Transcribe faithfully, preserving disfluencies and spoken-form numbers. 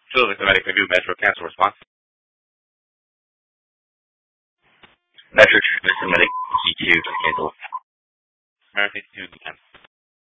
Phil, the medic review, Metro Cancel response. Metro, Mister Medic, C Q, cancel. American two,